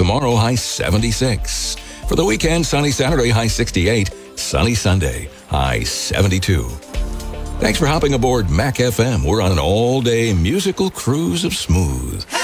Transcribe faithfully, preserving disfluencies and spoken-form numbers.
tomorrow, high seventy-six. For the weekend, sunny Saturday, high sixty-eight. Sunny Sunday, high seventy-two. Thanks for hopping aboard Mac F M. We're on an all-day musical cruise of smooth.